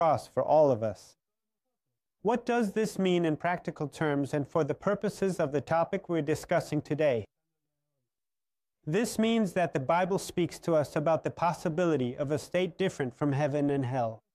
cross for all of us. What does this mean in practical terms and for the purposes of the topic we're discussing today? This means that the Bible speaks to us about the possibility of a state different from heaven and hell.